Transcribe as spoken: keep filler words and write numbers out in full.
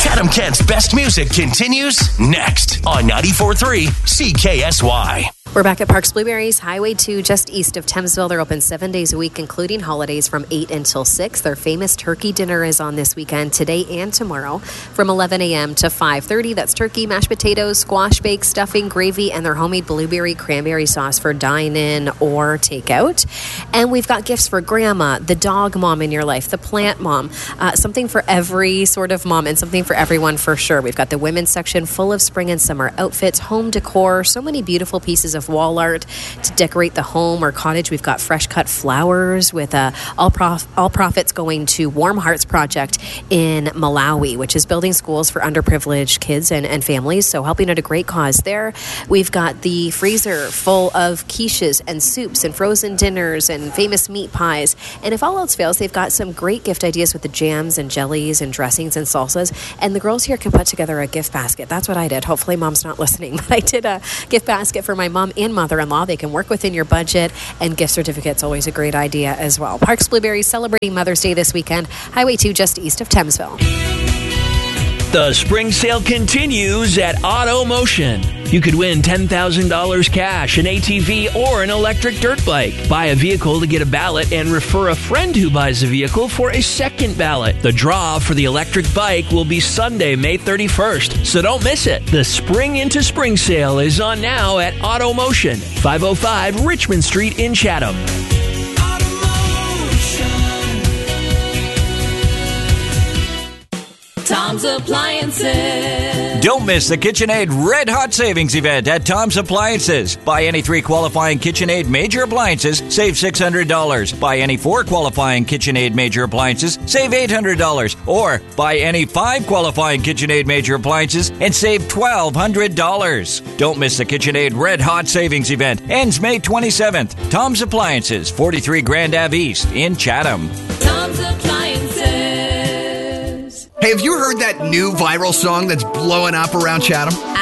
Chatham-Kent's best music continues next on ninety-four point three C K S Y. We're back at Parks Blueberries, Highway two, just east of Thamesville. They're open seven days a week, including holidays from eight until six. Their famous turkey dinner is on this weekend, today and tomorrow, from eleven a.m. to five thirty. That's turkey, mashed potatoes, squash bake, stuffing, gravy, and their homemade blueberry cranberry sauce for dine-in or takeout. And we've got gifts for grandma, the dog mom in your life, the plant mom, uh, something for every sort of mom and something for everyone for sure. We've got the women's section full of spring and summer outfits, home decor, so many beautiful pieces of wall art to decorate the home or cottage. We've got fresh cut flowers with uh, all, prof- all profits going to Warm Hearts Project in Malawi, which is building schools for underprivileged kids and, and families. So helping out a great cause there. We've got the freezer full of quiches and soups and frozen dinners and famous meat pies. And if all else fails, they've got some great gift ideas with the jams and jellies and dressings and salsas. And the girls here can put together a gift basket. That's what I did. Hopefully mom's not listening, but I did a gift basket for my mom and mother-in-law. They can work within your budget, and gift certificates always a great idea as well. Parks Blueberries celebrating Mother's Day this weekend. Highway two, just east of Thamesville. The spring sale continues at Auto Motion. You could win ten thousand dollars cash, an A T V, or an electric dirt bike. Buy a vehicle to get a ballot and refer a friend who buys a vehicle for a second ballot. The draw for the electric bike will be Sunday, May thirty-first, so don't miss it. The Spring into Spring sale is on now at Auto Motion, five oh five Richmond Street in Chatham. Tom's Appliances. Don't miss the KitchenAid Red Hot Savings event at Tom's Appliances. Buy any three qualifying KitchenAid major appliances, save six hundred dollars. Buy any four qualifying KitchenAid major appliances, save eight hundred dollars. Or buy any five qualifying KitchenAid major appliances and save twelve hundred dollars. Don't miss the KitchenAid Red Hot Savings event. Ends May twenty-seventh. Tom's Appliances, forty-three Grand Ave East in Chatham. Tom's Appliances. Hey, have you heard that new viral song that's blowing up around Chatham?